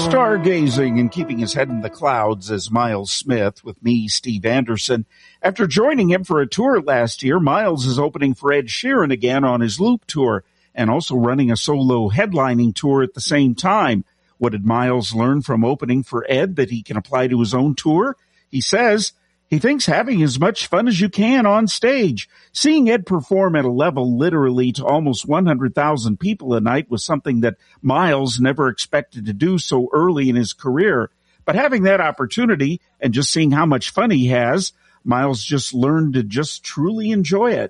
Stargazing and keeping his head in the clouds as Miles Smith with me, Steve Anderson. After joining him for a tour last year, Miles is opening for Ed Sheeran again on his Loop tour and also running a solo headlining tour at the same time. What did Miles learn from opening for Ed that he can apply to his own tour? He says he thinks having as much fun as you can on stage. Seeing Ed perform at a level literally to almost 100,000 people a night was something that Miles never expected to do so early in his career. But having that opportunity and just seeing how much fun he has, Miles just learned to just truly enjoy it.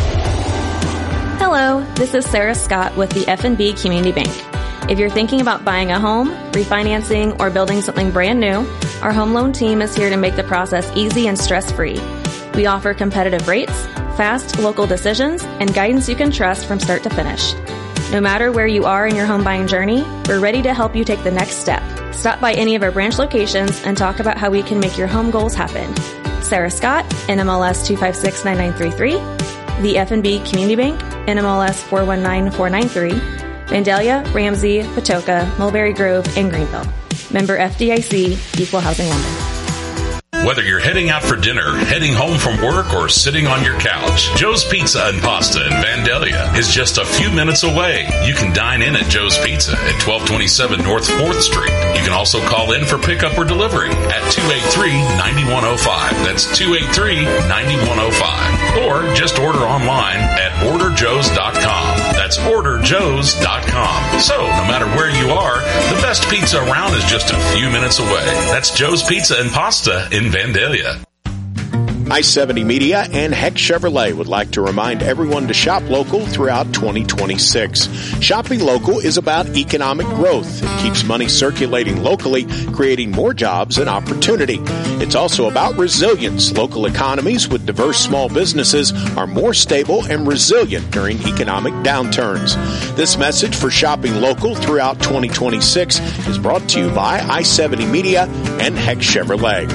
Hello, this is Sarah Scott with the F&B Community Bank. If you're thinking about buying a home, refinancing, or building something brand new, our home loan team is here to make the process easy and stress-free. We offer competitive rates, fast local decisions, and guidance you can trust from start to finish. No matter where you are in your home buying journey, we're ready to help you take the next step. Stop by any of our branch locations and talk about how we can make your home goals happen. Sarah Scott, NMLS 2569933, the F&B Community Bank, NMLS 419493, Vandalia, Ramsey, Patoka, Mulberry Grove, and Greenville. Member FDIC, Equal Housing Lender. Whether you're heading out for dinner, heading home from work, or sitting on your couch, Joe's Pizza and Pasta in Vandalia is just a few minutes away. You can dine in at Joe's Pizza at 1227 North 4th Street. You can also call in for pickup or delivery at 283-9105. That's 283-9105. Or just order online at orderjoes.com. That's orderjoes.com. So, no matter where you are, the best pizza around is just a few minutes away. That's Joe's Pizza and Pasta in Vandalia. I-70 Media and Heck Chevrolet would like to remind everyone to shop local throughout 2026. Shopping local is about economic growth. It keeps money circulating locally, creating more jobs and opportunity. It's also about resilience. Local economies with diverse small businesses are more stable and resilient during economic downturns. This message for shopping local throughout 2026 is brought to you by I-70 Media and Heck Chevrolet.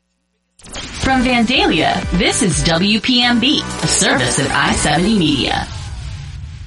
From Vandalia, this is WPMB, a service of I-70 Media.